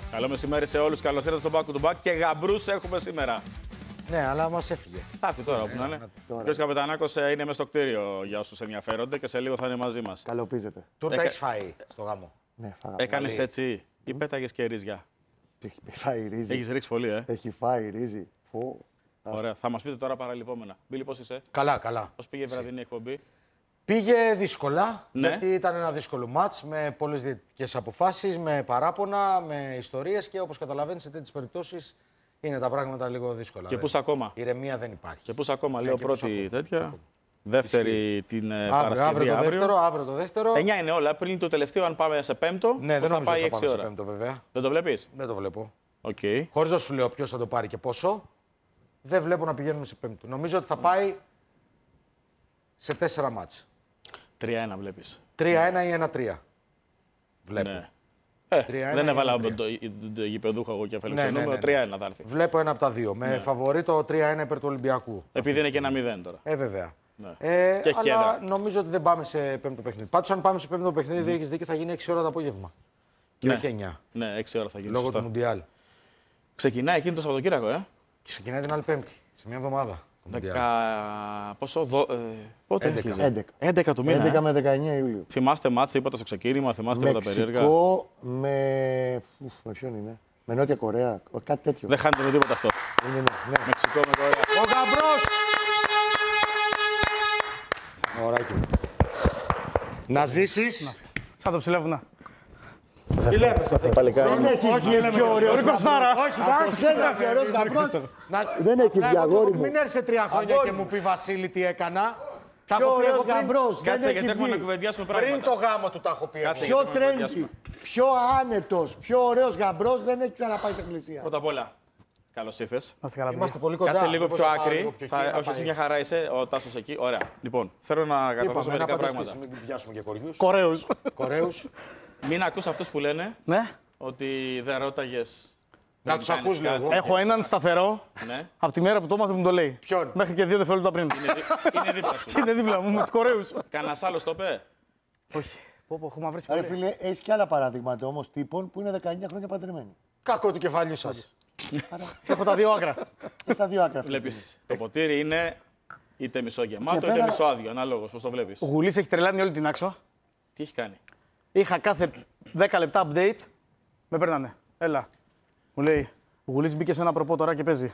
Καλό μεσημέρι σε όλους. Καλώς ήρθατε στο Back to Back και γαμπρούς έχουμε σήμερα. Ναι, αλλά μας έφυγε. Θα έρθει τώρα όπου να είναι. Ο κ. Καπετανάκος είναι μέσα στο κτίριο για όσους ενδιαφέρονται και σε λίγο θα είναι μαζί μας. Καλοπίζετε. Τούρτα έχεις φάει στο γάμο? Ναι, φάγαμε. Έκανες έτσι ή πέταγες και ρύζια? Έχει φάει ρύζι. Έχεις ρίξει πολύ, Έχει φάει ρύζι. Φω. Ωραία. Θα μας πείτε τώρα παραλυπόμενα. Μπίλη, πώς είσαι? Καλά, καλά. Πώς πήγε η βραδινή εκπομπή? Πήγε δύσκολα, Ναι. γιατί ήταν ένα δύσκολο μάτς με πολλές διαιτητικές αποφάσεις, με παράπονα, με ιστορίες και όπως καταλαβαίνεις σε τέτοιες περιπτώσεις είναι τα πράγματα λίγο δύσκολα. Και πούς ακόμα? Ηρεμία δεν υπάρχει. Και πούς ακόμα, λέω και πούς πρώτη ακόμα, τέτοια. Δεύτερη την Παρασκευή. αύριο το δεύτερο. 9 είναι όλα. Πριν το τελευταίο, αν πάμε σε πέμπτο, Ναι, δεν θα νομίζω πάει ότι θα 6 πάμε σε ώρα. πέμπτο βέβαια. Δεν το βλέπεις? Δεν το βλέπω. Οκ. Χωρίς να σου λέω ποιος θα το πάρει και πόσο, δεν βλέπω να πηγαίνουμε σε πέμπτο. Νομίζω ότι θα πάει σε 4 μάτς. 3-1 βλέπεις. 3-1 ή 1-3. Βλέπω. Ναι. 3-1 Δεν ή έβαλα 1-3. το γηπεδούχο εγώ και Ναι, αφέλεξε νούμερο. 3-1 θα έρθει. Βλέπω ένα από τα δύο. Με φαβορί το 3-1 υπέρ του Ολυμπιακού. Επειδή είναι και ένα 0 τώρα. Βέβαια. Ναι. Και έχει αλλά έδρα. νομίζω ότι δεν πάμε σε πέμπτο παιχνίδι. Πάντως, αν πάμε σε πέμπτο παιχνίδι, έχεις δίκιο, θα γίνει 6 ώρα το απόγευμα. Και Ναι. όχι 9. Ναι, 6 ώρα θα γίνει. Λόγω Σωστά. του Μουντιάλ. Ξεκινάει εκείνο το Σαββατοκύριακο, Και ξεκινάει την άλλη Πέμπτη, σε μια εβδομάδα. το Μουντιάλ. Πόσο. Πότε 11. αρχίζει? 11. 11 του μήνα. 11 με 19 Ιουλίου. Θυμάστε μάτς, τίποτα στο ξεκίνημα, θυμάστε τίποτα περίεργα. Μεξικό με. Με ποιον είναι? Με Νότια Κορέα. Κάτι τέτοιο. Δεν χάνετε με τίποτα αυτό. Είναι, ναι. Μεξικό με Κορέα. Ο Γαμπρός! Ωραίκι μου. Να ζήσεις. Σαν το ψηλεύουνα. Τι λέμε σε αυτό. Δεν έχει βγει πιο ωραίο. Ωραία, Κοστάρα. Δεν έχει βγει, αγόρι μου. Μην έρθει σε 3 χρόνια και μου πει Βασίλη τι έκανα. Τα Πιο έχω πει εγώ ωραίος πριν. γαμπρός. Δεν Κάτσε γιατί έχει έχουμε να βγει. κουβεντιάσουμε Πριν πράγματα. το γάμο του τα έχω πει. Κάτσε. εγώ. Πιο γιατί να τρέντι, κουβεντιάσουμε. πιο άνετος, πιο ωραίος γαμπρός δεν έχει ξαναπάει σε εκκλησία. Πρώτα απ' όλα, καλώς ήρθες. Να είστε καλά, Είμαστε πολύ κοντά. Κάτσε λίγο Μήπως πιο θα πάω άκρη. λίγο πιο εκεί, να Όχι, εσύ πάει. μια χαρά είσαι, ο Τάσος εκεί. Ωραία. Λοιπόν, θέλω να Λοιπόν, καταθέσω να μερικά παντρευτείς, πράγματα. μην πιάσουμε και κοριούς. Κορέους. Κορέους. Μην ακούς αυτούς που λένε Ναι. ότι δεν ρώταγες. Να δεν τους κάνεις ακούς κάτι. λίγο. Έχω έναν σταθερό Ναι, από τη μέρα που το έμαθε μου το λέει. Ποιον? Μέχρι και 2 δευτερόλεπτα πριν. είναι δίπλα σου. Είναι δίπλα μου με τους Κορέους. Κανένας άλλος το είπε. Όχι. Πω, έχουμε βρει Ρε πολύ. φίλε, έχει και άλλα παραδείγματα όμως τύπων που είναι 19 χρόνια παντρεμένοι. Κακό του κεφαλιού σας. Έχω τα δύο άκρα. Και στα δύο άκρα αυτή τη στιγμή. Βλέπεις, το ποτήρι είναι είτε μισό γεμάτο Και είτε πέρα- μισό άδειο. Ανάλογος, πώς το βλέπεις. Ο Γουλής έχει τρελάνει όλη την άξο. Τι έχει κάνει. Είχα κάθε 10 λεπτά update. Με παίρνανε. Έλα. Μου λέει, ο Γουλής μπήκε σε ένα προπό τώρα και παίζει.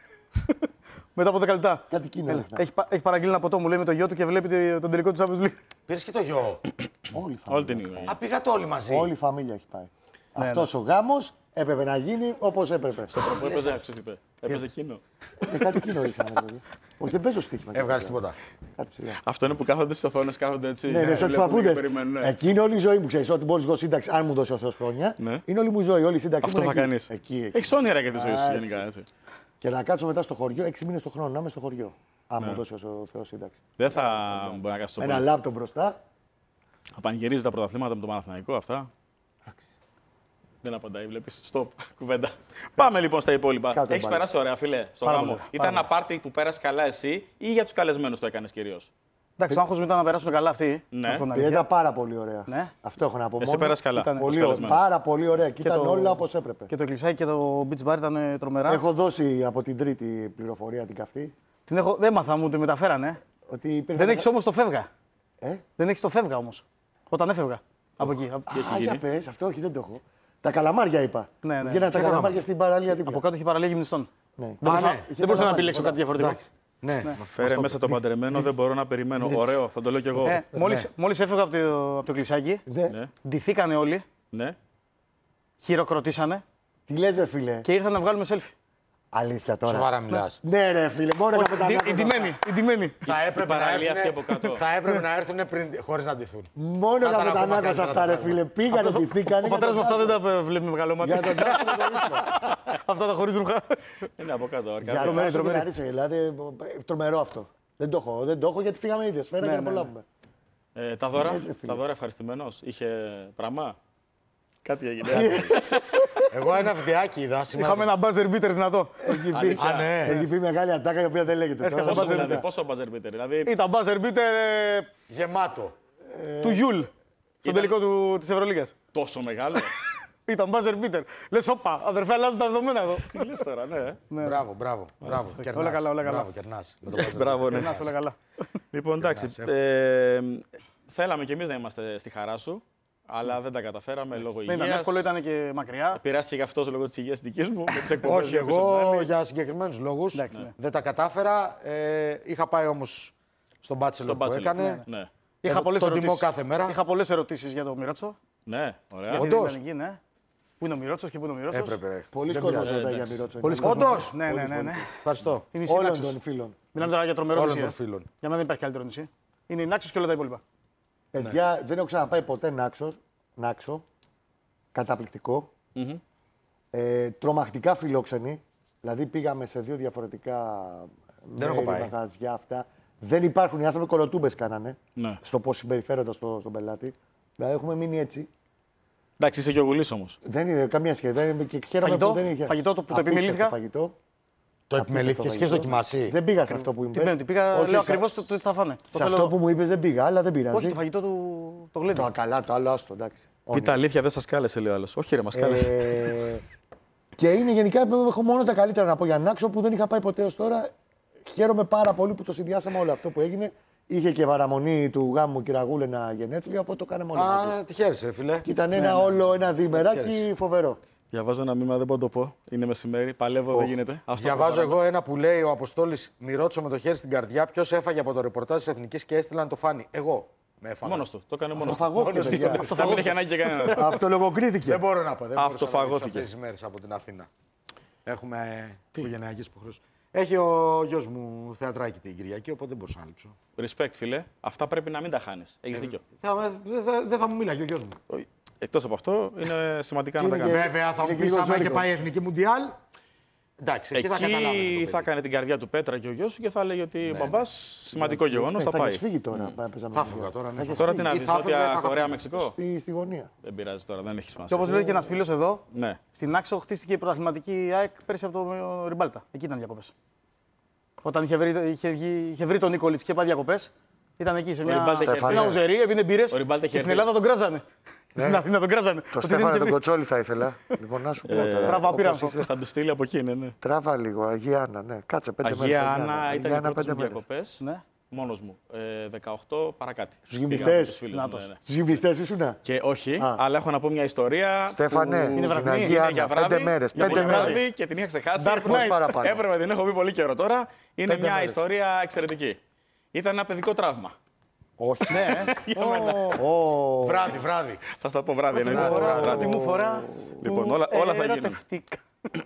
Μετά από 10 λεπτά. Κάτι κίνημα. Έλα. Έχει παραγγείλει ένα ποτό, μου λέει με το γιο του και βλέπει τον τελικό του Champions League. Πήρες και το γιο. Όλη η Όλη φαμίλια. την ημέρα. Α, πήγατε όλοι μαζί. Όλη η φαμίλια έχει πάει. Ναι, Αυτός ο γάμος έπρεπε να γίνει όπως έπρεπε. Που έπαιζε, ξέρεις τι είπε. Έπαιζε εκείνο. Κάτι κοινό ρίξαμε. Δηλαδή. Όχι, δεν παίζω στοίχημα. Έβγαλες τίποτα. Κάτι ψηλά. Αυτό είναι που κάθονται στις οθόνες, κάθονται έτσι. Ναι, ναι, σαν του βλέπουν και παππούδες. περιμένουν, ναι. Εκεί είναι όλη η ζωή μου. Ξέρεις ότι μόλις εγώ σύνταξη, αν μου δώσει ο Θεός χρόνια, Ναι. είναι όλη μου η ζωή. Όλη η σύνταξη Αυτό μου θα είναι εκεί. κάνεις. Εκεί. Έχεις όνειρα για τη ζωή σου Έτσι. γενικά. Έτσι. Και να κάτσω μετά στο χωριό 6 μήνες το χρόνο, να είμαι στο χωριό. Αν Ναι. μου δώσει ο Θεός σύνταξη. Δεν θα μπορεί να κάτσει στο Ένα πολύ. λάπτο μπροστά. Θα πανηγυρίζει τα πρωταθλήματα με το Παναθηναϊκό αυτά. Εντάξει. Δεν απαντάει, βλέπεις. Στοπ, κουβέντα. Πάμε λοιπόν στα υπόλοιπα. Κάτω Έχεις πάλι. περάσει ωραία, φίλε, στο Πάρα γάμο. πολύ, Ήταν πάρα ένα πάρτι που πέρασε καλά εσύ ή για τους καλεσμένους το έκανες κυρίως? Εντάξει, το άγχος μου ήταν να περάσουν καλά αυτοί. Ναι. Αυτό είναι Ήταν αλήθεια. πάρα πολύ ωραία. Ναι. Αυτό έχω να πω. Εσύ μόνο. πέρασε καλά. Ήταν ως Πολύ ωραία. καλεσμένος. Πάρα πολύ ωραία. Και ήταν το- όλα όπως έπρεπε. Και το κλεισάκι και το beach bar ήταν τρομερά. Έχω δώσει από την τρίτη πληροφορία την καυτή. Δεν μάθα μου, τη μεταφέρανε. Ότι υπήρχε Δεν έχει όμως το φεύγα. Ε? Δεν έχει το φεύγα όμως. Όταν έφευγα. Από εκεί. Α, για πες, αυτό όχι, δεν το έχω. Τα καλαμάρια είπα. Ναι, ναι. Βγαίνανε τα καλαμάρια στην παραλία δίπλα. Από κάτω είχε παραλία γυμνιστών. Ναι. Δεν μπορούσα, ναι. δεν Είχε μπορούσα να καλαμάρια, επιλέξω πολλά. κάτι διαφορετικό. Εντάξει. Ναι. Φέρε μέσα το παντρεμένο, δεν μπορώ να περιμένω. Ωραίο, θα το λέω κι εγώ. Μόλις έφευγα από το κλεισάκι, Ναι. Ναι, ντυθήκανε όλοι, ναι. χειροκροτήσανε Τι λες, ρε φίλε. και ήρθαν να βγάλουμε selfie. Αλήθεια τώρα. Σοβαρά μιλάς. Ναι, ρε φίλε, μόνο να Οι ντυμένοι. Θα έπρεπε να παραλία αυτή από έρθουν, κάτω. θα έπρεπε να έρθουν πριν, χωρίς να ντυθούν. Μόνο Θα να ήταν ακόμα μετανάκας καλύτερα αυτά, τα ρε φίλε. Πήγανε, ντυθήκανε. Ο πατέρας μου αυτά δεν τα βλέπει με καλό μάτι. Για τον Τάσο το κορίτσιο. Αυτά τα χωρίς ρούχα. Είναι από κάτω. Για αρκετά. τον Τάσο τρομερή. και Λαρίσα, δηλαδή, τρομερό αυτό. Δεν το έχω γιατί φύγαμε ήδη. Σφαίρα Ναι, για να ναι, προλάβουμε. Τα δώρα, Τι λες, ρε φίλε. τα δώρα ευχαριστημένος. Είχε πράγμα. Κάτι έγινε. Εγώ ένα βιντεάκι είδα σήμερα. Είχαμε ένα buzzer beater δυνατό. Έχει πει, Αλήθεια. Α, ναι. έχει πει μεγάλη ατάκα η οποία δεν λέγεται. Έσκασε Τώρα, Πόσο buzzer δηλαδή, beater. πόσο buzzer beater, δηλαδή. Ήταν buzzer beater Γεμάτο. του Γιούλ. Στον τελικό της Ευρωλίγας. Τόσο μεγάλο. Ήταν buzzer beater. Λες, όπα, αδερφέ, αλλάζουν τα δεδομένα εδώ. Τι λες τώρα, ναι. Μπράβο. Όλα καλά, όλα καλά. Μπράβο, κερνάς. Με το buzzer. Μπράβο, ναι. Να όλα καλά. Λοιπόν, εντάξει. Θέλαμε κι εμείς να είμαστε στη χαρά σου, αλλά δεν τα καταφέραμε λόγω Δεν ήταν υγείας. εύκολο, ήταν και μακριά. Πειράστηκε αυτός λόγω της υγείας δικής μου. Με τις εκπομπές Όχι, που έπαιζε εγώ πάλι. για συγκεκριμένους λόγους Εντάξει, ναι. δεν τα κατάφερα. Είχα πάει όμως στον Bachelor Στον που Bachelor. έκανε. Ναι. Είχα πολλές τον τιμώ ερωτήσεις. κάθε μέρα. Είχα πολλές ερωτήσεις για τον Μιρότσο. Ναι, ωραία. Γιατί δεν Όντως. ήταν εκεί, ναι. Πού είναι ο Μιρότσος και πού είναι ο Μιρότσος. Έπρεπε. Πολλοί Δεν κόσμος πειράζει. ρωτάει για Μιρότσο. Πολλοί Είναι κόσμος. Όντως. Ναι. Ευχαριστώ. Είναι η όλων Νάξος. των φίλων. Μιλάμε τώρα για τρομερό Όλων νησί. των φίλων. Για μένα δεν υπάρχει καλύτερο νησί. Είναι η Νάξος και όλα τα υπόλοιπα. Παιδιά, δεν έχω ξαναπάει ποτέ Νάξο. Καταπληκτικό. Τρομακτικά φιλόξενοι. Δηλαδή πήγαμε σε 2 διαφορετικά Δεν έχω πάει. μαγαζιά αυτά. Δεν υπάρχουν, οι άνθρωποι κολοτούμπες κάνανε Ναι. στο πώς συμπεριφέρονται στον πελάτη. Δηλαδή έχουμε μείνει έτσι. Εντάξει, είσαι και ο Γουλής όμως. Δεν είναι καμία σχέση. Και χαίρομαι Φαγητό, που δεν είχε. φαγητό που το Απίστευτο επιμελήθηκα. Φαγητό. Το επιμελήθηκες και έχει δοκιμάσει. Δεν πήγα σε αυτό που μου Την είπες. Πέμπτη πήγα, Όχι, λέω σε- ακριβώς το τι θα φάνε. Σε αυτό που μου είπες δεν πήγα, αλλά δεν πειράζει. Όχι, το φαγητό του το γλέντι. Το καλά, το άλλο άστο, εντάξει. Πείτε αλήθεια, δεν σας κάλεσε, λέει ο άλλος. Όχι, ρε, μας κάλεσε. Και είναι γενικά, έχω μόνο τα καλύτερα να πω για Νάξο που δεν είχα πάει ποτέ ως τώρα. Χαίρομαι πάρα πολύ που το συνδυάσαμε όλο αυτό που έγινε. Είχε και παραμονή του γάμου Κυραγούλενα γενέθλια, οπότε το κάναμε όλοι μαζί. Α, τι χαίρεσαι, φίλε. Και ήταν ένα διημεράκι φοβερό. Διαβάζω ένα μήνυμα, δεν μπορώ να το πω. Είναι μεσημέρι. Παλεύω, δεν γίνεται. Ας το Διαβάζω προχωράμε. εγώ ένα που λέει ο Αποστόλης Μιρότσο με το χέρι στην καρδιά. Ποιος έφαγε από το ρεπορτάζ της Εθνικής και έστειλε να το φάνει. Εγώ. Με έφαγα. Μόνος του. Το έκανε μόνος του. Αυτοφαγώθηκε, παιδιά. Να μην έχει ανάγκη και κανένα. Αυτολογοκρίθηκε. Δεν μπορώ να πω. Δεν Αυτοφαγώθηκε. αυτές τις μέρες από την Αθήνα. Έχουμε οικογενειακές υποχρεώσεις. Έχει ο γιος μου θεατράκι την Κυριακή, οπότε δεν μπορούσα να λείψω. Respect, φίλε. Αυτά πρέπει να μην τα χάνεις. Έχεις δίκιο. Δεν θα μου μίλαγε ο γιος μου. Εκτός από αυτό, είναι σημαντικά να τα Είναι κάνεις. Βέβαια, θα είναι μου και πεις λίγο άμα είχε ζώρικο. πάει η Εθνική Μουντιάλ. Εντάξει, εκεί θα καταλάβαινε. Εκεί θα έκανε την καρδιά του Πέτρα και ο γιος σου και θα λέει ότι ο μπαμπάς σημαντικό γεγονός θα Θα πάει. έχεις φύγει τώρα. παίζαμε Θα με φύγω δύο. τώρα, ναι. Θα έχεις Τώρα φύγει. τι να Ή δεις, θα φύγω, Νότια θα Κορέα, φύγω. Μεξικό. Στη γωνία. Δεν πειράζει τώρα, δεν έχει Και σημασία. όπως λέει και ένας φίλος εδώ, Ναι. στην Άξο χτίστηκε η πρωταθληματική ΑΕΚ πέρσι από το Ριμπάλτα. Εκεί ήταν διακοπές. Όταν είχε βρει τον Νίκολιτς και πάει διακοπές, ήταν εκεί σε μια Ριμπάλτα είχε στην Αουζερή, έπινε μπύρες Ο Ριμπάλτα είχε και στην έρθει. Ελλάδα τον κράζανε. Στην Αθήνα τον κράζανε. Το Ότι δεν Στέφανο είχε τον βρει. Κοτσόλη θα ήθελα. Λοιπόν, να σου πω τώρα. Τράβα όπως πείρανθο. είσαι. Θα του στείλει από εκεί, ναι. Τράβα λίγο. Αγία Άννα, ναι. Κάτσε 5 μέρες. Αγία Άννα ήταν οι πρώτες μου 5 μέρες. διακοπές. Ναι. Μόνος μου. 18 παρακάτι. Στους γυμνιστές. Πήγα με τους φίλους μου, Νάτος. ναι, ναι. Στους γυμνιστές ήσουνα. Και όχι, Α. αλλά έχω να πω μια ιστορία. Στέφανε, που Είναι στην βραδινή, Αγία είναι για Άννα. βράδυ, 5 μέρες. για 5 πολύ μέρες. βράδυ και την είχα ξεχάσει. Dark Knight. παραπάνω. Έπρεπε, την έχω πει πολύ καιρό τώρα. Είναι 5 μια μέρες. ιστορία εξαιρετική. Ήταν ένα παιδικό τραύμα. Όχι. Ναι, Ω, Βράδυ. Θα στα πω βράδυ. εννοείται. Πρώτη μου φορά. Λοιπόν, που όλα θα γίνουν. ερωτευτήκα.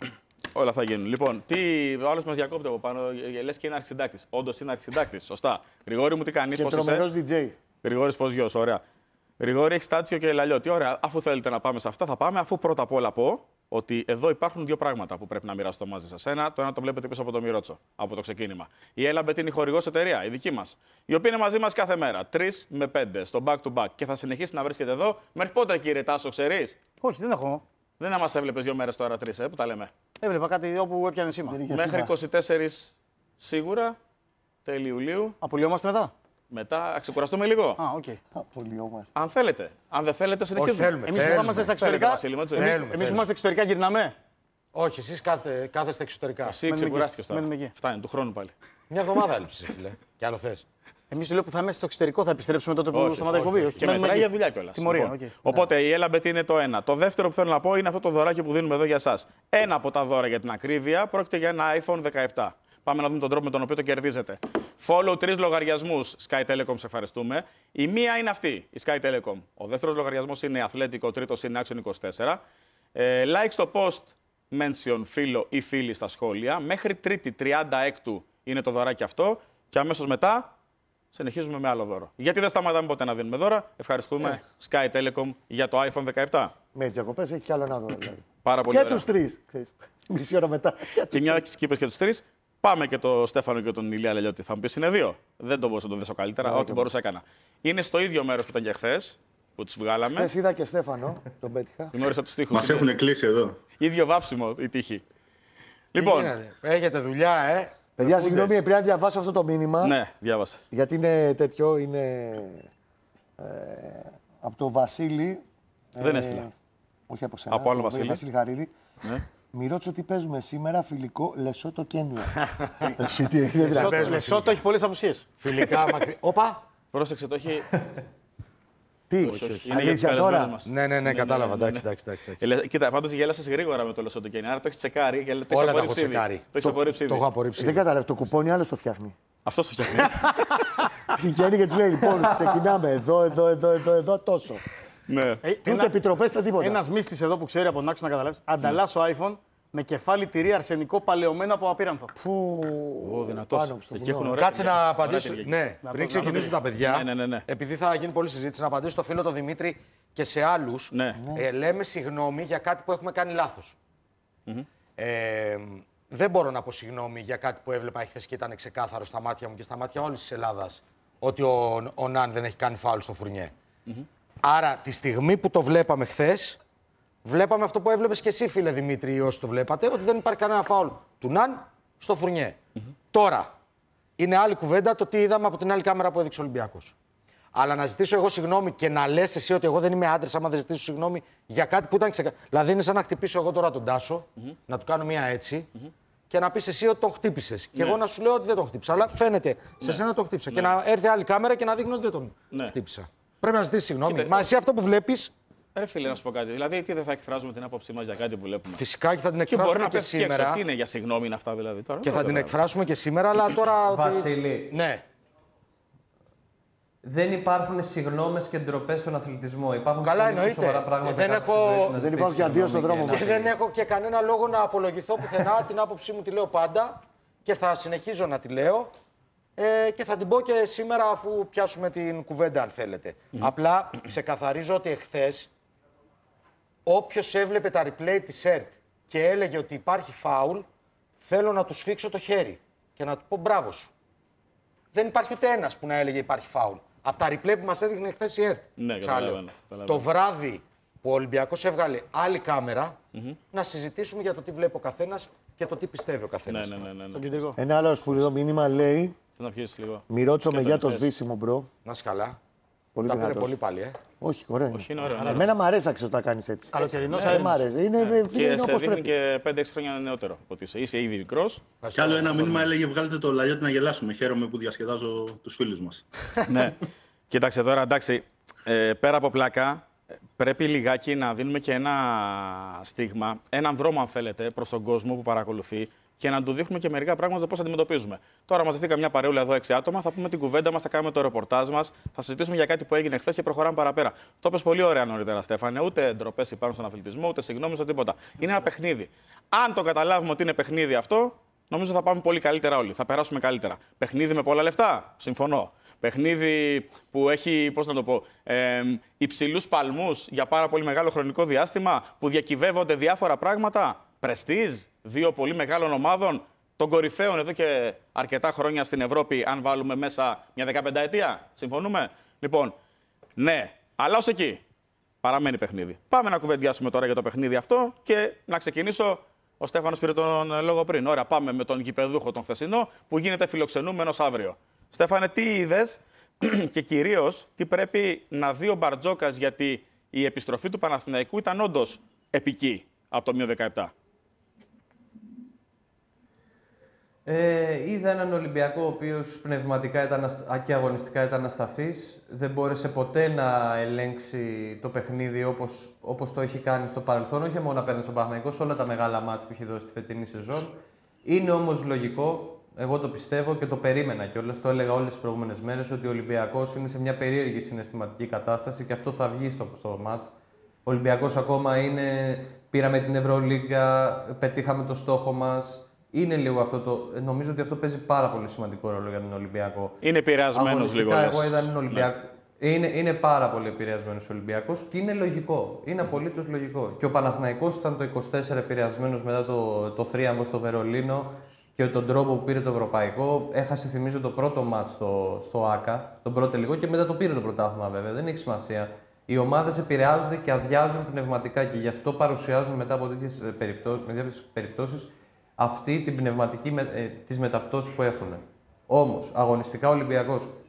Όλα θα γίνουν. Λοιπόν, ο άλλο μα διακόπτει από πάνω, λε και είναι αρχισυντάκτη. Όντω είναι αρχισυντάκτη. Σωστά. Γρηγόρη μου, τι κάνει, Και πώ τρομερός είσαι. DJ. Γρηγόρη, πώ γιο, ωραία. Γρηγόρη, έχει Στάτσιο και Λαλιώτη. Ωραία, αφού θέλετε να πάμε σε αυτά, θα πάμε. Αφού πρώτα απ' όλα πω ότι εδώ υπάρχουν 2 πράγματα που πρέπει να μοιραστώ μαζί σα. Το ένα το βλέπετε πίσω από το Μιρότσο, από το ξεκίνημα. Η Έλαμπετ είναι η χορηγός εταιρεία, η δική μα, η οποία είναι μαζί μα κάθε μέρα. 3 με 5 στο back to back και θα συνεχίσει να βρίσκεται εδώ. Μέχρι πότε, κύριε Τάσο, ξέρει. Όχι, δεν έχω. Δεν μα έβλεπε 2 μέρε τώρα, 3, που τα λέμε. Έβλεπα κάτι όπου έπιανε σήμα. Δεν είχε Μέχρι σήμα. 24 σίγουρα, τέλη Ιουλίου. Απολυόμαστε μετά. Μετά, ξεκουραστούμε λίγο. Α, οκ. Απολυόμαστε. Αν θέλετε. Αν δεν θέλετε, Όχι, συνεχίζουμε. θέλουμε. Εμείς που είμαστε στα Θέλετε, εξωτερικά. Βασίλη μου, έτσι. Θέλουμε. Εμείς που είμαστε εξωτερικά γυρνάμε. Όχι, εσείς κάθεστε εξωτερικά. Εσύ Μένουμε ξεκουράστηκε εκεί. τώρα. Μένουμε εκεί. Φτάνει, του χρόνου πάλι. Μια εβδομάδα έλειψες, φίλε. Κι άλλο θες. Εμείς λέω που θα είμαστε στο εξωτερικό, θα επιστρέψουμε τότε που Όχι, σταματάει η εκπομπή. όχι. Και Μένουμε μετράει εκεί. για δουλειά κιόλα. Τιμωρία, οκ. Οπότε η Έλαμπετ είναι το ένα. Το δεύτερο που θέλω να πω είναι αυτό το δωράκι που δίνουμε εδώ για εσά. Ένα από τα δώρα για την ακρίβεια πρόκειται για ένα iPhone 17. Πάμε να δούμε τον τρόπο με τον οποίο το κερδίζετε. Follow 3 λογαριασμούς Sky Telecom, σε ευχαριστούμε. Η μία είναι αυτή, η Sky Telecom. Ο δεύτερος λογαριασμός είναι Αθλέτικο, ο τρίτος είναι Action 24. Like στο post, mention φίλο ή φίλη στα σχόλια. Μέχρι Τρίτη 36 είναι το δωράκι αυτό. Και αμέσως μετά συνεχίζουμε με άλλο δώρο. Γιατί δεν σταματάμε ποτέ να δίνουμε δώρα. Ευχαριστούμε Sky Telecom για το iPhone 17. Με τις διακοπές έχει κι άλλο ένα δώρο. Δηλαδή. Πάρα πολύ Και ωραία. τους 3. Ξέρεις. Μισή ώρα μετά. Και μια και είπες και τους 3, πάμε και τον Στέφανο και τον Ηλία Λελιώτη. Θα μου πεις είναι 2. Δεν το μπορούσα να τον δέσω καλύτερα. Ό,τι μπορούσα έκανα. Είναι στο ίδιο μέρος που ήταν και χθες, που τους βγάλαμε. Χθες είδα και Στέφανο, τον πέτυχα. Γνώρισα τους τοίχους. Μας έχουν κλείσει εδώ. Ίδιο βάψιμο η τύχη. Τι Λοιπόν, γίνεται? Έχετε δουλειά, Παιδιά, συγγνώμη, πρέπει να διαβάσω αυτό το μήνυμα. ναι, διάβασε. Γιατί είναι τέτοιο, είναι από το Βασίλη. Δεν έστειλα. Όχι από σένα. Από άλλο τον Βασίλη. Βασίλη Γαρίδη. Ναι. Μη ρώτησε τι παίζουμε σήμερα, φιλικό Λεσότο Κένια. Εσύ τι είναι, δηλαδή. Λεσότο έχει πολλές απουσίες. Φιλικά μακριά. Όπα! Πρόσεξε, το έχει. Τι, Είναι για τους αλήθεια καλεσμένους τώρα. μας. Ναι, κατάλαβα. Εντάξει. Κοίτα, πάντως γέλασες γρήγορα με το Λεσότο Κένια. Άρα το έχει τσεκάρει και το έχεις Όλα τα έχω απορρίψει ήδη. τσεκάρει. Το έχεις απορρίψει Το ήδη. έχω απορρίψει. Δεν κατάλαβε, το κουπόνι άλλο το φτιάχνει. Αυτό το φτιάχνει. Πηγαίνει και του λέει: Λοιπόν, ξεκινάμε εδώ, τόσο. Ναι. Ούτε επιτροπέ, ούτε τίποτα. Ένα μύστης εδώ που ξέρει από τον άξονα να καταλάβει. Ανταλλάσσω iPhone με κεφάλι τυρί αρσενικό παλαιωμένο από απείρανθο. Ω, δυνατός. πάνω στο Εκεί βουνό. έχουν ωραία. Κάτσε να ωραία απαντήσω. τυριά. Ναι, πριν ξεκινήσουν τα παιδιά, Ναι. επειδή θα γίνει πολλή συζήτηση, να απαντήσω στο φίλο τον Δημήτρη και σε άλλους. Ναι. Λέμε συγγνώμη για κάτι που έχουμε κάνει λάθος. Δεν μπορώ να πω συγγνώμη για κάτι που έβλεπα χθες και ήταν ξεκάθαρο στα μάτια μου και στα μάτια όλης της Ελλάδας ότι ο Ναν δεν έχει κάνει φάουλ στο Φουρνιέ. Άρα τη στιγμή που το βλέπαμε χθες, βλέπαμε αυτό που έβλεπες και εσύ, φίλε Δημήτρη, ή όσοι το βλέπατε, ότι δεν υπάρχει κανένα φάουλ του Ναν στο Φουρνιέ. Τώρα, είναι άλλη κουβέντα το τι είδαμε από την άλλη κάμερα που έδειξε ο Ολυμπιακός. Αλλά να ζητήσω εγώ συγγνώμη και να λες εσύ ότι εγώ δεν είμαι άντρας άμα δεν ζητήσω συγγνώμη για κάτι που ήταν ξεκάθαρο. Δηλαδή είναι σαν να χτυπήσω εγώ τώρα τον Τάσο, να του κάνω μία έτσι και να πεις εσύ ότι τον χτύπησες. Και εγώ να σου λέω ότι δεν τον χτύπησα. Αλλά φαίνεται σε σένα τον χτύπησα. Και να έρθει άλλη κάμερα και να δείχνει ότι δεν τον χτύπησα. Πρέπει να ζητήσεις συγγνώμη. Μα εσύ αυτό που βλέπεις. Ρε φίλε, να σου πω κάτι. Δηλαδή, τι δεν θα εκφράζουμε την άποψή μας για κάτι που βλέπουμε. Φυσικά και θα την Και μπορεί εκφράσουμε να και πέσει και έξω. σήμερα. Τι είναι για συγγνώμη είναι αυτά δηλαδή τώρα. Και δεν θα την το εκφράσουμε και σήμερα, αλλά τώρα. Βασίλη. Ναι. Δεν υπάρχουν συγγνώμες και ντροπές στον αθλητισμό. Υπάρχουν Καλά, πολύ πιο εννοείται. σοβαρά πράγματα Δεν κάτω στη έχω- ζωή του να δεν ζητήσεις υπάρχει αντίο στον συγγνώμη δρόμο για Και ένα δεν έχω και κανένα λόγο να απολογηθώ πουθενά. Την άποψή μου τη λέω πάντα και θα συνεχίζω να τη λέω. Και θα την πω και σήμερα αφού πιάσουμε την κουβέντα, αν θέλετε. Απλά ξεκαθαρίζω ότι εχθές όποιος έβλεπε τα replay της ΕΡΤ και έλεγε ότι υπάρχει φάουλ, θέλω να του σφίξω το χέρι και να του πω μπράβο σου. Δεν υπάρχει ούτε ένας που να έλεγε υπάρχει φάουλ. Από τα replay που μας έδειχνε χθες η ΕΡΤ. Ναι, Ξαναλέω. καταλαβαίνω. Το βράδυ που ο Ολυμπιακός έβγαλε άλλη κάμερα, να συζητήσουμε για το τι βλέπει ο καθένας και το τι πιστεύει ο καθένας. Ναι. Τον κοίταξω. Ένα άλλο σπουδαίο μήνυμα λέει: Θέλω να πιέσεις λίγο. Μη ρώτησο με για το θες. σβήσιμο, μπρο. Να είσαι καλά. Πολύ Τα πήρε δυνατός. πολύ πάλι, Όχι, ωραία. είναι. Όχι, είναι ωραίο. ναι. Εμένα μου αρέσει να ξέρω τα κάνει έτσι. Καλοκαιρινός Δεν μ' αέρας. αρέσει. Είναι, Και είναι σε όπως δείχνει πρέπει. και 5-6 χρόνια νεότερο από ότι είσαι. Είσαι ήδη μικρός. Κι άλλο ένα μήνυμα έλεγε: Βγάλετε το Λαγιώτη να γελάσουμε. Χαίρομαι που διασκεδάζω τους φίλους μας. Ναι. Κοίταξε τώρα, εντάξει, πέρα από πλάκα, πρέπει λιγάκι να δίνουμε και ένα στίγμα, έναν δρόμο, αν θέλετε, προς τον κόσμο που παρακολουθεί και να του δείχνουμε και μερικά πράγματα πώς αντιμετωπίζουμε. Τώρα, μαζευτεί μια παρεούλα εδώ 6 άτομα, θα πούμε την κουβέντα μας, θα κάνουμε το ρεπορτάζ μας, θα συζητήσουμε για κάτι που έγινε χθες και προχωράμε παραπέρα. Το είπες πολύ ωραία νωρίτερα, Στέφανε. Ούτε ντροπές υπάρχουν στον αθλητισμό, ούτε συγγνώμη, ούτε τίποτα. Είναι ένα παιχνίδι. Αν το καταλάβουμε ότι είναι παιχνίδι αυτό, νομίζω θα πάμε πολύ καλύτερα όλοι. Θα περάσουμε καλύτερα. Παιχνίδι με πολλά λεφτά. Συμφωνώ. Παιχνίδι που έχει, πώς να το πω, υψηλούς παλμούς για πάρα πολύ μεγάλο χρονικό διάστημα, που διακυβεύονται διάφορα πράγματα. Πρεστίζ, δύο πολύ μεγάλων ομάδων, των κορυφαίων εδώ και αρκετά χρόνια στην Ευρώπη, αν βάλουμε μέσα μια 15ετία. Συμφωνούμε. Λοιπόν, ναι, αλλά ως εκεί παραμένει παιχνίδι. Πάμε να κουβεντιάσουμε τώρα για το παιχνίδι αυτό και να ξεκινήσω. Ο Στέφανος πήρε τον λόγο πριν. Ωραία, πάμε με τον γηπεδούχο τον χθεσινό που γίνεται φιλοξενούμενος αύριο. Στέφανε, τι είδες και κυρίως τι πρέπει να δει ο Μπαρτζόκας, γιατί η επιστροφή του Παναθηναϊκού ήταν όντως επική από το -17. Είδα έναν Ολυμπιακό ο οποίος πνευματικά και αγωνιστικά ήταν ασταθής. Δεν μπόρεσε ποτέ να ελέγξει το παιχνίδι όπως το έχει κάνει στο παρελθόν. Όχι μόνο απέναντι στον Παναθηναϊκό, σε όλα τα μεγάλα μάτς που έχει δώσει τη φετινή σεζόν. Είναι όμως λογικό, εγώ το πιστεύω και το περίμενα κιόλας, το έλεγα όλες τις προηγούμενες μέρες, ότι ο Ολυμπιακός είναι σε μια περίεργη συναισθηματική κατάσταση και αυτό θα βγει στο μάτς. Ο Ολυμπιακός ακόμα πήραμε την Ευρωλίγκα, πετύχαμε το στόχο μας. Είναι λίγο αυτό το. Νομίζω ότι αυτό παίζει πάρα πολύ σημαντικό ρόλο για τον Ολυμπιακό. Είναι επηρεασμένος λίγο. Εγώ είδα έναν Ολυμπιακό. Είναι πάρα πολύ επηρεασμένος ο Ολυμπιακός και είναι λογικό. Είναι απολύτως λογικό. Και ο Παναθηναϊκός ήταν το 24 επηρεασμένος μετά το θρίαμβο στο Βερολίνο και τον τρόπο που πήρε το ευρωπαϊκό. Έχασε, θυμίζω, το πρώτο μάτς στο ΆΚΑ, τον πρώτο τελικό, και μετά το πήρε το πρωτάθλημα, βέβαια. Δεν έχει σημασία. Οι ομάδες επηρεάζονται και αδειάζουν πνευματικά και γι' αυτό παρουσιάζουν μετά από τέτοιες περιπτώσεις αυτή την πνευματική τις μεταπτώσεις που έχουν. Όμως, αγωνιστικά ο Ολυμπιακός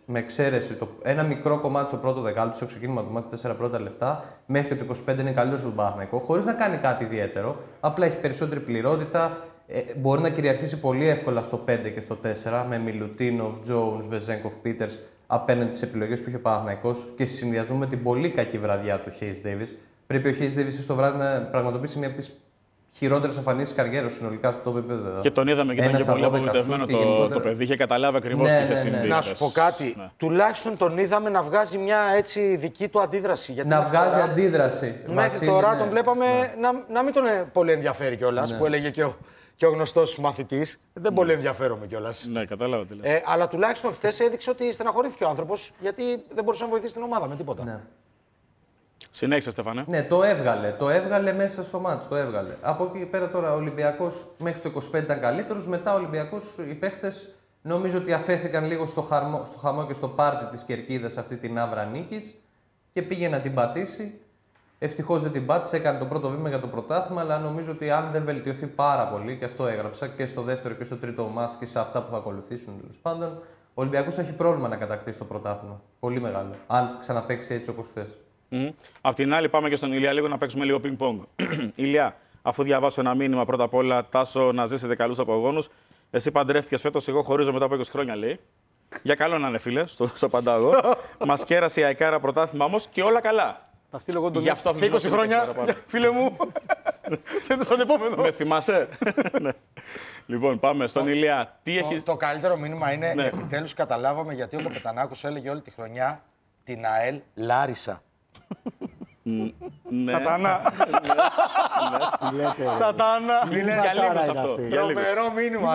με εξαίρεση ένα μικρό κομμάτι στο πρώτο δεκάλεπτο, στο ξεκίνημα του μάτι, 4 πρώτα λεπτά, μέχρι και το 25 είναι καλύτερο στον Παναθηναϊκό, χωρίς να κάνει κάτι ιδιαίτερο. Απλά έχει περισσότερη πληρότητα. Μπορεί να κυριαρχήσει πολύ εύκολα στο 5 και στο 4 με Μιλουτίνοφ, Jones, Βεζέγκοφ, Πίτερς απέναντι στις επιλογές που είχε ο Παναθηναϊκός και σε συνδυασμό με την πολύ κακή βραδιά του Hayes Davis. Πρέπει ο Hayes Davis στο βράδυ να πραγματοποιήσει μια από τις χειρότερες εμφανίσεις καριέρας συνολικά στο top επίπεδο. Και τον είδαμε και ήταν και πολύ απογοητευμένο το παιδί. Είχε καταλάβει ακριβώς τι είχε συμβεί. Να σου πω κάτι. Τουλάχιστον τον είδαμε να βγάζει μια έτσι δική του αντίδραση. Γιατί να βγάζει αντίδραση. Μέχρι τώρα τον βλέπαμε να μην τον πολύ ενδιαφέρει κιόλας, που έλεγε και ο γνωστός μαθητής. Δεν πολύ ενδιαφέρομαι κιόλας. Ναι, κατάλαβα τι λες. Αλλά τουλάχιστον χθες έδειξε ότι στεναχωρήθηκε ο άνθρωπος, γιατί δεν μπορούσε να βοηθήσει την ομάδα με τίποτα. Ναι. Συνέχισε, Στέφανε. Ναι, το έβγαλε μέσα στο μάτς, το έβγαλε. Από εκεί πέρα τώρα ο Ολυμπιακός μέχρι το 25 ήταν καλύτερος, μετά ο Ολυμπιακός, οι παίχτες νομίζω ότι αφέθηκαν λίγο στο χαμό και στο πάρτι της κερκίδας αυτή την άβρα νίκης και πήγε να την πατήσει. Ευτυχώς δεν την πάτησε, έκανε το πρώτο βήμα για το πρωτάθλημα, αλλά νομίζω ότι αν δεν βελτιωθεί πάρα πολύ, και αυτό έγραψα και στο δεύτερο και στο τρίτο μάτς και σε αυτά που θα ακολουθήσουν τέλος πάντων, ο Ολυμπιακός έχει πρόβλημα να κατακτήσει το πρωτάθλημα. Πολύ μεγάλο. Αν ξαναπαίξει έτσι όπως χθες. Απ' την άλλη, πάμε και στον Ηλία λίγο να παίξουμε λίγο πινκ-πονγκ. Ηλία, αφού διαβάσω ένα μήνυμα πρώτα απ' όλα, Τάσο, να ζήσετε καλούς απογόνους. Εσύ παντρεύτηκες φέτος, εγώ χωρίζω μετά από 20 χρόνια, λέει. Για καλό να είναι, φίλε, στο απαντάω εγώ. Μας κέρασε η Αικάρα πρωτάθλημα όμως και όλα καλά. Θα στείλω εγώ τον Γι' αυτό σε 20 χρόνια, φίλε μου. Στον επόμενο. Με θυμάσαι. Λοιπόν, πάμε στον Ηλία. Τι έχεις... Το καλύτερο μήνυμα είναι επιτέλους καταλάβαμε γιατί ο Καπετανάκος έλεγε όλη τη χρονιά την ΑΕΛ Λάρισα. Σατάνα. Σατάνα. Για λίγο σε αυτό. Τρομερό μήνυμα,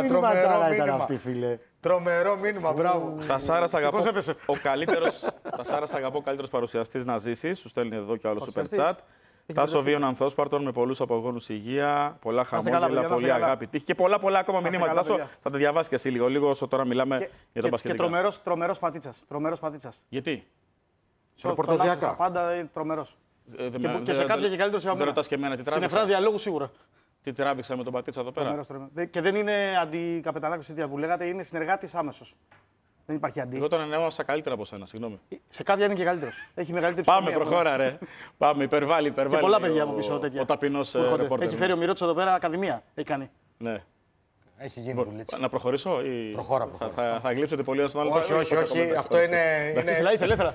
τρομερό μήνυμα, μπράβο. Τα Σάρα αγαπώ. Τα Σάρα αγαπώ, καλύτερος παρουσιαστής να ζήσεις. Σου στέλνει εδώ κι άλλο super chat. Τάσο Βίων Ανθόσπαρτον με πολλούς απογόνους υγεία, πολλά χαμόγελα, πολύ αγάπη, τύχη και πολλά ακόμα μηνύματα. Τάσο, θα τα διαβάσει και εσύ λίγο όσο τώρα μιλάμε για τον Πασχετικά. Και τρομερός πατίτσας. Γιατί? Ρεπορταζιακά. Πάντα είναι τρομερός. Και σε κάποια και καλύτερος από μένα. Δεν ρωτάς και εμένα τι τράβηξα. Στην εφρά διαλόγου σίγουρα. Τι τράβηξα με τον Πατίτσα εδώ πέρα. Και δεν είναι αντικαπετανάκος που λέγατε, είναι συνεργάτης άμεσος. Δεν υπάρχει αντί. Εγώ τον ανέβασα καλύτερα από σένα, συγγνώμη. Σε κάποια είναι και καλύτερος. Έχει μεγαλύτερη Πάμε, προχώρα, ρε. Πάμε, υπερβάλλει. Και πολλά παιδιά από πίσω τέτοια. Ο ταπεινός ρεπόρτερ. Έχει φέρει ο Μυρώτης εδώ πέρα ακαδημία. Έχει κάνει. Ναι. Έχει γίνει δουλίτσα. Να προχωρήσω ή. Προχώρα. Θα γλύψετε πολύ όσον άλλο. Όχι. Αυτό είναι. Ελεύθερα.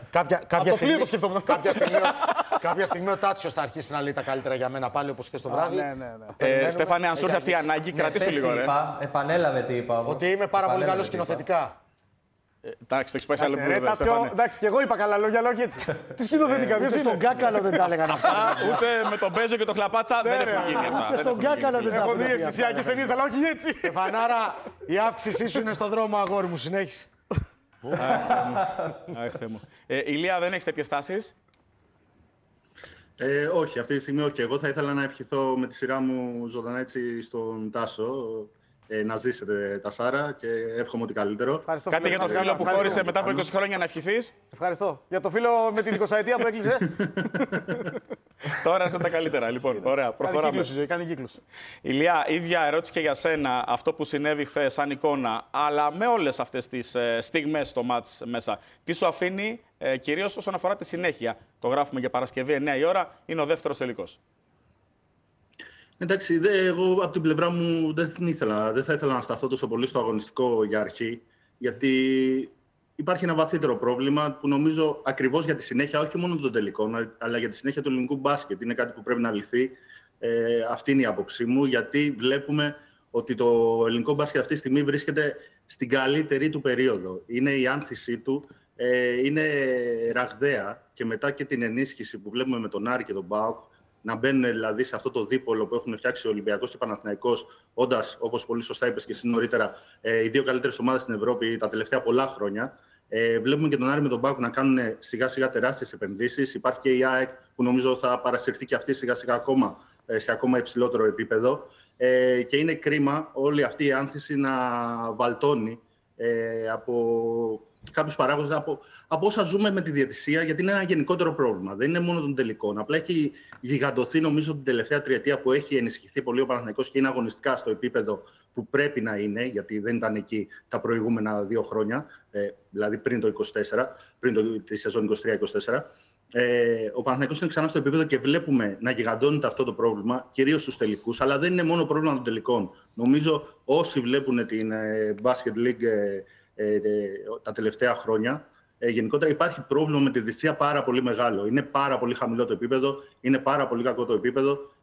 Κάποια στιγμή ο Τάτσιος θα αρχίσει να λέει τα καλύτερα για μένα πάλι όπως χθες το βράδυ. Στέφανε, αν σου έρθει αυτή η ανάγκη, κρατήσου λίγο. Επανέλαβε τι είπα. Ότι είμαι πάρα πολύ καλός σκηνοθετικά. Εντάξει, το έχεις πάει σε άλλο επίπεδο. Εντάξει, και εγώ είπα καλά λόγια, αλλά όχι έτσι. Τι σκηνοθετικά, ποιος είναι. Στον Κάκαλο δεν τα έλεγαν αυτά. Ούτε με τον Μπέζο και τον Χλαπάτσα δεν έχουν γίνει αυτά. Ούτε στον Κάκαλο δεν τα Έχω δει έλεγαν. αισθησιακές ταινίες, αλλά όχι έτσι. Στεφανάρα, η αύξησή σου είναι στον δρόμο, αγόρι μου, συνέχισε. Αχ, Θεέ μου. Ηλία, δεν έχεις τέτοιες τάσεις? Όχι, αυτή τη στιγμή όχι. Εγώ θα ήθελα να ευχηθώ με τη σειρά μου ζωντανά έτσι στον Τάσο. Να ζήσετε τα Σάρα και εύχομαι ότι καλύτερο. Κάτι για το φίλο που χώρισε μετά από 20 χρόνια να ευχηθείς? Ευχαριστώ. Για το φίλο με την 20ετία που έκλεισε. Τώρα έρχονται τα καλύτερα. Λοιπόν, ωραία, προχωράμε. Κάνει κύκλους. Ηλία, ίδια ερώτηση και για σένα. Αυτό που συνέβη χθες σαν εικόνα, αλλά με όλες αυτές τις στιγμές στο μάτς μέσα, τι σου αφήνει κυρίως όσον αφορά τη συνέχεια? Το γράφουμε για Παρασκευή 9 η ώρα, είναι ο δεύτερος τελικός. Εντάξει, εγώ από την πλευρά μου δεν θα ήθελα να σταθώ τόσο πολύ στο αγωνιστικό για αρχή, γιατί υπάρχει ένα βαθύτερο πρόβλημα που νομίζω ακριβώς για τη συνέχεια, όχι μόνο των τελικών, αλλά για τη συνέχεια του ελληνικού μπάσκετ. Είναι κάτι που πρέπει να λυθεί. Αυτή είναι η άποψή μου, γιατί βλέπουμε ότι το ελληνικό μπάσκετ αυτή τη στιγμή βρίσκεται στην καλύτερη του περίοδο. Είναι η άνθησή του, είναι ραγδαία και μετά και την ενίσχυση που βλέπουμε με τον Άρη και τον ΠΑΟΚ, να μπαίνουν δηλαδή σε αυτό το δίπολο που έχουν φτιάξει ο Ολυμπιακός και ο Παναθηναϊκός, όντας, όπως πολύ σωστά είπες και εσύ νωρίτερα, οι δύο καλύτερες ομάδες στην Ευρώπη τα τελευταία πολλά χρόνια. Βλέπουμε και τον Άρη με τον ΠΑΟΚ να κάνουν σιγά-σιγά τεράστιες επενδύσεις. Υπάρχει και η ΑΕΚ που νομίζω θα παρασυρθεί και αυτή σιγά-σιγά ακόμα σε ακόμα υψηλότερο επίπεδο. Και είναι κρίμα όλη αυτή η άνθηση να βαλτώνει από κάποιους παράγοντες από όσα ζούμε με τη διαιτησία, γιατί είναι ένα γενικότερο πρόβλημα. Δεν είναι μόνο των τελικών. Απλά έχει γιγαντωθεί, νομίζω, την τελευταία τριετία που έχει ενισχυθεί πολύ ο Παναθηναϊκός και είναι αγωνιστικά στο επίπεδο που πρέπει να είναι, γιατί δεν ήταν εκεί τα προηγούμενα 2 χρόνια, δηλαδή πριν το 24, πριν τη σεζόν 23-24. Ο Παναθηναϊκός είναι ξανά στο επίπεδο και βλέπουμε να γιγαντώνεται αυτό το πρόβλημα, κυρίως στους τελικούς, αλλά δεν είναι μόνο πρόβλημα των τελικών. Νομίζω όσοι βλέπουν την Basket League τα τελευταία χρόνια, γενικότερα υπάρχει πρόβλημα με τη διαιτησία πάρα πολύ μεγάλο. Είναι πάρα πολύ χαμηλό το επίπεδο, είναι πάρα πολύ κακό το επίπεδο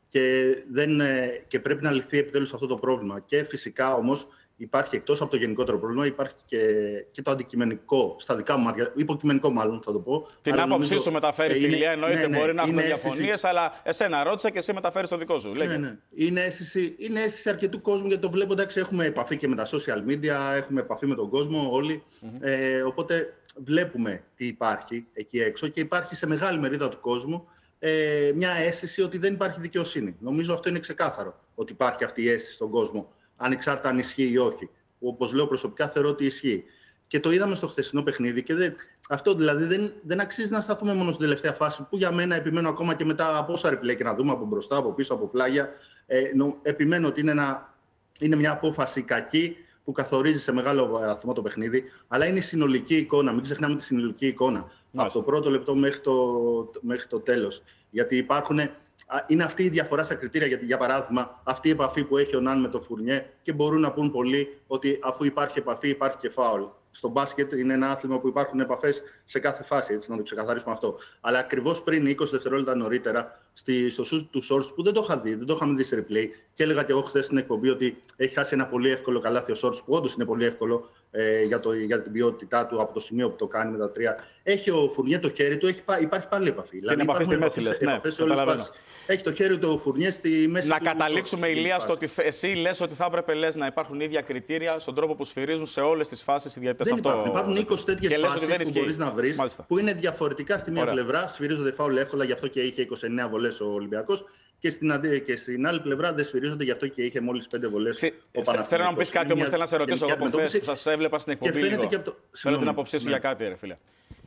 και πρέπει να λυθεί επιτέλους αυτό το πρόβλημα. Και φυσικά όμως υπάρχει, εκτός από το γενικότερο πρόβλημα, υπάρχει και το αντικειμενικό, στα δικά μου μάτια, υποκειμενικό μάλλον θα το πω. Την άποψή σου μεταφέρει, Ηλία, εννοείται, μπορεί να έχουμε διαφωνίες, αλλά εσένα ρώτησα και εσύ μεταφέρεις το δικό σου. Ναι. Είναι αίσθηση αρκετού κόσμου, γιατί το βλέπω, εντάξει, έχουμε επαφή και με τα social media, έχουμε επαφή με τον κόσμο όλοι, οπότε βλέπουμε τι υπάρχει εκεί έξω και υπάρχει σε μεγάλη μερίδα του κόσμου μια αίσθηση ότι δεν υπάρχει δικαιοσύνη. Νομίζω αυτό είναι ξεκάθαρο, ότι υπάρχει αυτή η αίσθηση στον κόσμο, ανεξάρτητα αν ισχύει ή όχι. Όπως λέω προσωπικά, θεωρώ ότι ισχύει. Και το είδαμε στο χθεσινό παιχνίδι. Και αυτό δηλαδή δεν αξίζει να σταθούμε μόνο στην τελευταία φάση, που για μένα επιμένω ακόμα και μετά από όσα replay και να δούμε από μπροστά, από πίσω, από πλάγια. Επιμένω ότι είναι μια απόφαση κακή που καθορίζει σε μεγάλο βαθμό το παιχνίδι. Αλλά είναι η συνολική εικόνα. Μην ξεχνάμε τη συνολική εικόνα. Από το πρώτο λεπτό μέχρι το τέλος. Γιατί είναι αυτή η διαφορά στα κριτήρια. Γιατί, για παράδειγμα, αυτή η επαφή που έχει ο Ναν με το Φουρνιέ, και μπορούν να πούν πολλοί ότι αφού υπάρχει επαφή, υπάρχει και φάουλ. Στο μπάσκετ είναι ένα άθλημα που υπάρχουν επαφές σε κάθε φάση, έτσι να το ξεκαθαρίσουμε αυτό. Αλλά ακριβώς πριν 20 δευτερόλεπτα νωρίτερα, στο shoot του Shorts, που δεν το είχα δει, δεν το είχαμε δει σε replay, και έλεγα και εγώ χθες στην εκπομπή ότι έχει χάσει ένα πολύ εύκολο καλάθι ο Shorts, που όντως είναι πολύ εύκολο για την ποιότητά του από το σημείο που το κάνει με τα 3. Έχει ο Φουρνιέ το χέρι του, υπάρχει πάλι επαφή. Την επαφή στη μέση, λες. Ναι, καταλαβαίνω. Έχει το χέρι του ο Φουρνιέ στη μέση. Να καταλήξουμε, Ηλία, στο ότι εσύ λες ότι θα έπρεπε να υπάρχουν ίδια κριτήρια στον τρόπο που σφυρίζουν σε όλες τις φάσεις οι διαιτητές. Υπάρχουν 20 τέτοιες φάσεις που μπορείς να βρεις, που είναι διαφορετικά στη μία πλευρά. Σφυρίζονται φάουλ εύκολα, γι' αυτό και είχε 29 βολές ο Ολυμπιακός. Και στην άλλη πλευρά δεν σφυρίζονται, γι' αυτό και είχε μόλις 5 βολές ο Παναθηναϊκός. Θέλω να μου πεις κάτι, όμως θέλω να σε ρωτήσω εγώ από χθες που σας έβλεπα στην εκπομπή. Θέλω την άποψή σου για κάτι, ρε φίλε.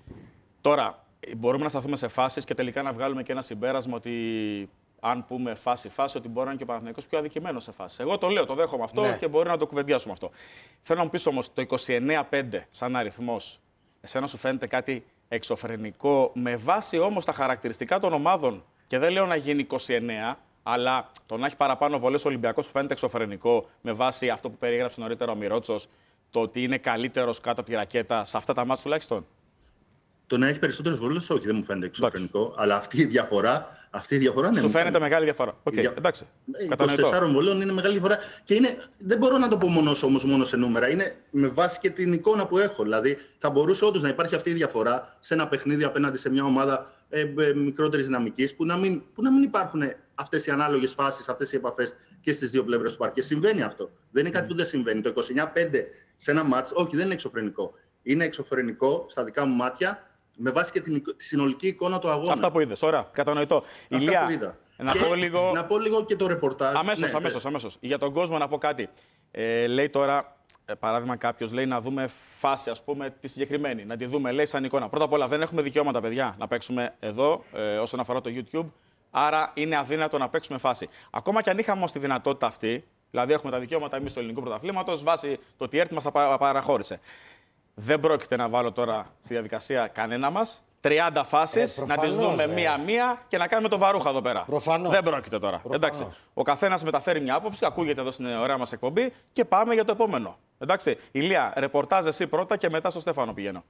Τώρα, μπορούμε να σταθούμε σε φάσεις και τελικά να βγάλουμε και ένα συμπέρασμα ότι αν πούμε φάση-φάση, ότι μπορεί να είναι και ο Παναθηναϊκός πιο αδικημένος σε φάση. Εγώ το λέω, το δέχομαι αυτό και μπορεί να το κουβεντιάσουμε αυτό. Θέλω να μου πεις όμως, το 29-5 σαν αριθμός, εσένα σου φαίνεται κάτι εξωφρενικό, με βάση όμως τα χαρακτηριστικά των ομάδων? Και δεν λέω να γίνει 29, αλλά το να έχει παραπάνω βολές ο Ολυμπιακός σου φαίνεται εξωφρενικό, με βάση αυτό που περιέγραψε νωρίτερα ο Μιρότσος, το ότι είναι καλύτερος κάτω από τη ρακέτα σε αυτά τα μάτς τουλάχιστον? Το να έχει περισσότερες βολές, όχι, δεν μου φαίνεται εξωφρενικό, αλλά αυτή η διαφορά ναι. Σου φαίνεται μεγάλη διαφορά. Εντάξει. 24 βολών είναι μεγάλη διαφορά. Και δεν μπορώ να το πω μόνο σε νούμερα. Είναι με βάση και την εικόνα που έχω. Δηλαδή, θα μπορούσε όντως να υπάρχει αυτή η διαφορά σε ένα παιχνίδι απέναντι σε μια ομάδα μικρότερης δυναμικής, που να μην υπάρχουν αυτές οι ανάλογες φάσεις, αυτές οι επαφές και στις δύο πλευρές του παρκέ. Συμβαίνει αυτό. Δεν είναι κάτι που δεν συμβαίνει. Το 29-5 σε ένα μάτς, όχι, δεν είναι εξωφρενικό. Είναι εξωφρενικό στα δικά μου μάτια, με βάση και τη συνολική εικόνα του αγώνα. Αυτά που είδες, ωραία, κατανοητό. Ηλία, να πω λίγο και το ρεπορτάζ. Αμέσως. Για τον κόσμο να πω κάτι. Λέει τώρα, παράδειγμα, κάποιος λέει να δούμε φάση, ας πούμε, τη συγκεκριμένη. Να τη δούμε, λέει, σαν εικόνα. Πρώτα απ' όλα, δεν έχουμε δικαιώματα, παιδιά, να παίξουμε εδώ, όσον αφορά το YouTube. Άρα είναι αδύνατο να παίξουμε φάση. Ακόμα και αν είχαμε όμως τη δυνατότητα αυτή, δηλαδή έχουμε τα δικαιώματα εμείς του ελληνικού πρωταθλήματος, βάσει το ότι η ΕΡΤ μας τα παραχώρησε. Δεν πρόκειται να βάλω τώρα στη διαδικασία κανένα μας 30 φάσεις, να τις δούμε μία-μία και να κάνουμε το βαρούχα εδώ πέρα. Προφανώς. Δεν πρόκειται τώρα. Εντάξει. Ο καθένας μεταφέρει μια άποψη, ακούγεται εδώ στην ωραία μας εκπομπή και πάμε για το επόμενο. Εντάξει. Ηλία, ρεπορτάζ εσύ πρώτα και μετά στο Στέφανο πηγαίνω.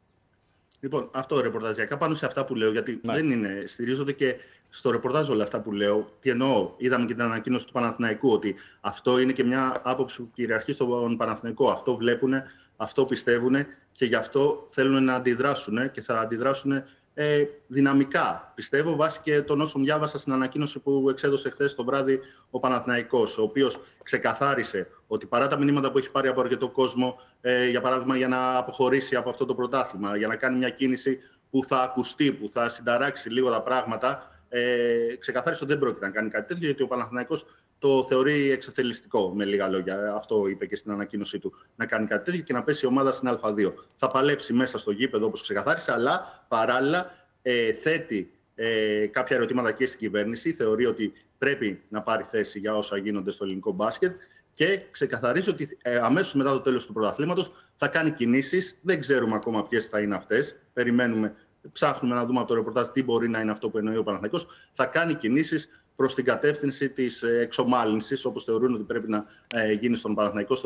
Λοιπόν, αυτό ρεπορταζιακά πάνω σε αυτά που λέω, γιατί δεν είναι, στηρίζονται και στο ρεπορτάζ όλα αυτά που λέω. Τι εννοώ, είδαμε και την ανακοίνωση του Παναθηναϊκού, ότι αυτό είναι και μια άποψη που κυριαρχεί στον Παναθηναϊκό. Αυτό βλέπουν, αυτό πιστεύουν και γι' αυτό θέλουν να αντιδράσουν και θα αντιδράσουν δυναμικά. Πιστεύω, βάσει και των όσων διάβασα στην ανακοίνωση που εξέδωσε χθες το βράδυ ο Παναθηναϊκός, ο οποίος ξεκαθάρισε ότι παρά τα μηνύματα που έχει πάρει από αρκετό κόσμο, για παράδειγμα για να αποχωρήσει από αυτό το πρωτάθλημα, για να κάνει μια κίνηση που θα ακουστεί, που θα συνταράξει λίγο τα πράγματα, ξεκαθάρισε ότι δεν πρόκειται να κάνει κάτι τέτοιο, γιατί ο Παναθηναϊκός το θεωρεί εξευτελιστικό, με λίγα λόγια. Αυτό είπε και στην ανακοίνωσή του, να κάνει κάτι τέτοιο και να πέσει η ομάδα στην Α2. Θα παλέψει μέσα στο γήπεδο, όπως ξεκαθάρισε, αλλά παράλληλα θέτει κάποια ερωτήματα και στην κυβέρνηση. Θεωρεί ότι πρέπει να πάρει θέση για όσα γίνονται στο ελληνικό μπάσκετ και ξεκαθαρίζει ότι αμέσως μετά το τέλος του πρωταθλήματος θα κάνει κινήσεις. Δεν ξέρουμε ακόμα ποιες θα είναι αυτές. Περιμένουμε, ψάχνουμε να δούμε από το ρεπορτάζ τι μπορεί να είναι αυτό που εννοεί ο Παναθηναϊκός. Θα κάνει κινήσεις προς την κατεύθυνση της εξομάλυνσης, όπως θεωρούν ότι πρέπει να γίνει στον Παναθηναϊκό.